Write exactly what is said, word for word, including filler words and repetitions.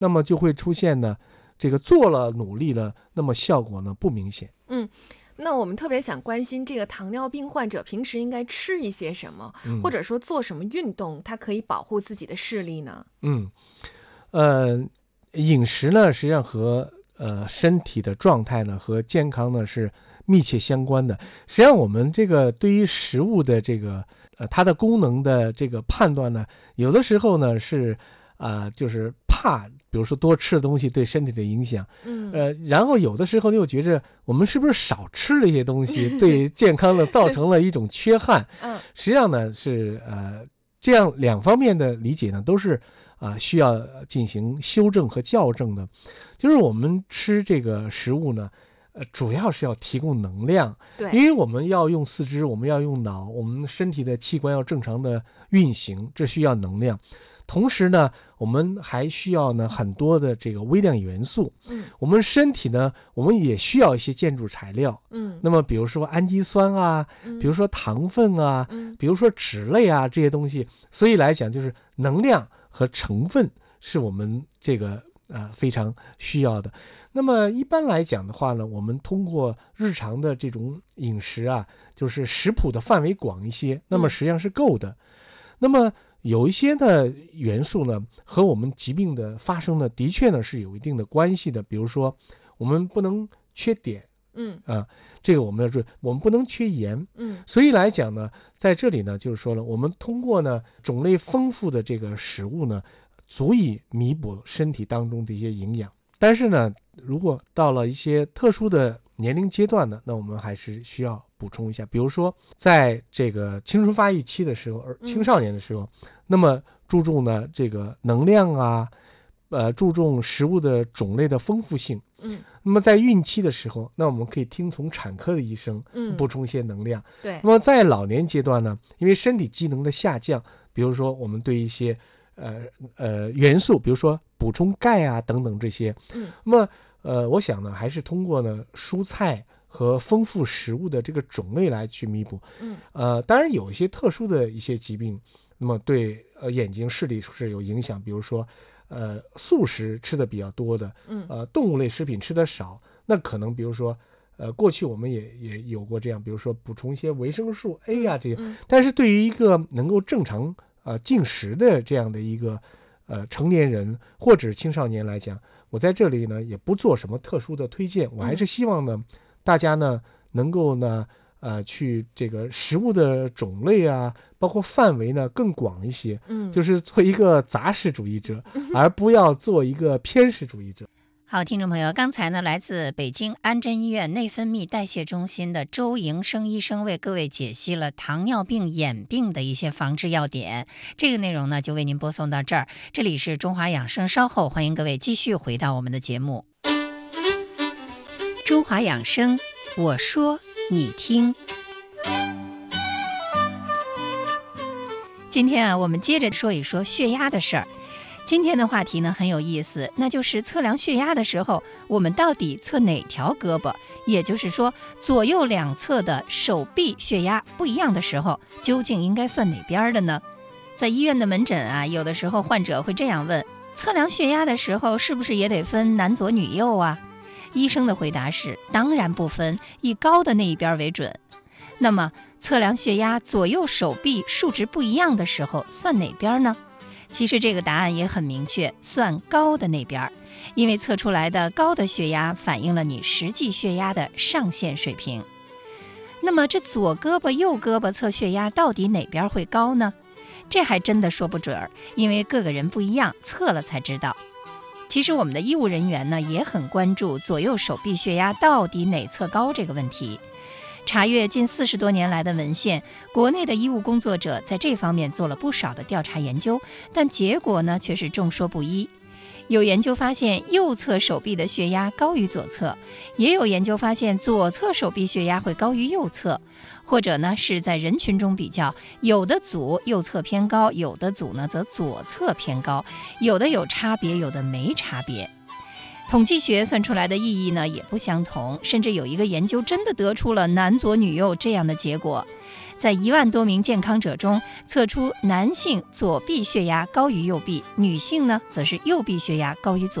那么就会出现呢，这个做了努力了，那么效果呢不明显。 嗯。那我们特别想关心这个糖尿病患者平时应该吃一些什么， 嗯、 或者说做什么运动，它可以保护自己的视力呢？ 嗯，呃，饮食呢，实际上和呃身体的状态呢和健康呢是密切相关的。实际上，我们这个对于食物的这个呃它的功能的这个判断呢，有的时候呢是啊、呃、就是怕，比如说多吃的东西对身体的影响， 嗯， 呃，然后有的时候又觉着我们是不是少吃了一些东西，对健康呢造成了一种缺憾。 嗯， 实际上呢是呃这样两方面的理解呢都是啊、呃、需要进行修正和校正的。就是我们吃这个食物呢，呃，主要是要提供能量， 对， 因为我们要用四肢，我们要用脑，我们身体的器官要正常的运行，这需要能量。同时呢，我们还需要呢很多的这个微量元素。 嗯， 我们身体呢，我们也需要一些建筑材料。 嗯， 那么比如说氨基酸啊， 嗯、 比如说糖分啊， 嗯、 比如说脂类啊这些东西。所以来讲，就是能量和成分是我们这个啊、呃、非常需要的。那么一般来讲的话呢，我们通过日常的这种饮食啊，就是食谱的范围广一些，那么实际上是够的。嗯、那么有一些的元素呢，和我们疾病的发生呢，的确呢是有一定的关系的。比如说，我们不能缺碘， 嗯啊、呃，这个我们要注意，我们不能缺盐， 嗯， 所以来讲呢，在这里呢，就是说了，我们通过呢种类丰富的这个食物呢，足以弥补身体当中的一些营养。但是呢，如果到了一些特殊的年龄阶段呢，那我们还是需要补充一下。比如说，在这个青春发育期的时候，而青少年的时候，嗯、那么注重呢这个能量啊，呃，注重食物的种类的丰富性。 嗯， 那么在孕期的时候，那我们可以听从产科的医生， 嗯， 补充一些能量。 对。 那么在老年阶段呢，因为身体机能的下降，比如说我们对一些呃呃元素，比如说补充钙啊等等这些， 嗯， 那么呃，我想呢，还是通过呢蔬菜和丰富食物的这个种类来去弥补。 嗯， 呃，当然有一些特殊的一些疾病，那么对呃眼睛视力是有影响，比如说呃素食吃的比较多的， 嗯， 呃动物类食品吃的少，那可能比如说呃过去我们也也有过这样，比如说补充一些维生素 A 啊这些， 嗯， 但是对于一个能够正常呃进食的这样的一个呃成年人或者青少年来讲，我在这里呢也不做什么特殊的推荐，我还是希望呢、嗯、大家呢能够呢呃去这个食物的种类啊，包括范围呢更广一些， 嗯， 就是做一个杂食主义者，而不要做一个偏食主义者。 好，听众朋友，刚才呢，来自北京安贞医院内分泌代谢中心的周营生医生为各位解析了糖尿病眼病的一些防治要点。这个内容呢，就为您播送到这儿。这里是中华养生，稍后欢迎各位继续回到我们的节目。中华养生，我说你听。今天啊，我们接着说一说血压的事儿。今天的话题呢很有意思，那就是测量血压的时候，我们到底测哪条胳膊？也就是说，左右两侧的手臂血压不一样的时候，究竟应该算哪边的呢？在医院的门诊啊，有的时候患者会这样问：测量血压的时候，是不是也得分男左女右啊？医生的回答是：当然不分，以高的那一边为准。那么，测量血压左右手臂数值不一样的时候，算哪边呢？其实这个答案也很明确，算高的那边，因为测出来的高的血压反映了你实际血压的上限水平。那么这左胳膊右胳膊测血压到底哪边会高呢？这还真的说不准，因为各个人不一样，测了才知道。其实我们的医务人员呢也很关注左右手臂血压到底哪侧高这个问题。查阅近四十多年来的文献，国内的医务工作者在这方面做了不少的调查研究，但结果呢却是众说不一。有研究发现右侧手臂的血压高于左侧，也有研究发现左侧手臂血压会高于右侧，或者呢是在人群中比较，有的组右侧偏高，有的组呢则左侧偏高，有的有差别，有的没差别。统计学算出来的意义呢也不相同，甚至有一个研究真的得出了男左女右这样的结果。 在一万多名健康者中测出男性左臂血压高于右臂，女性呢则是右臂血压高于左